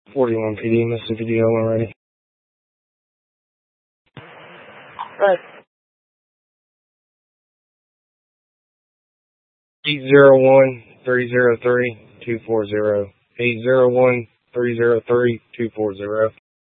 41 PD, Mississippi DO when ready. Right. 801-303-240. 801-303-240.